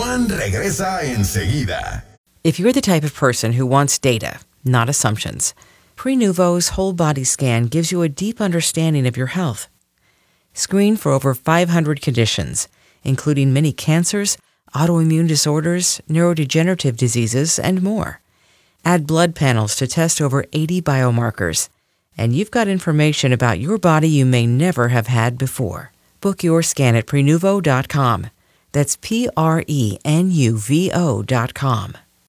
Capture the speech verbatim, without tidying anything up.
Juan regresa enseguida. If you're the type of person who wants data, not assumptions, Prenuvo's whole body scan gives you a deep understanding of your health. Screen for over five hundred conditions, including many cancers, autoimmune disorders, neurodegenerative diseases, and more. Add blood panels to test over eighty biomarkers, and you've got information about your body you may never have had before. Book your scan at Prenuvo dot com. That's P R E N U V O dot com.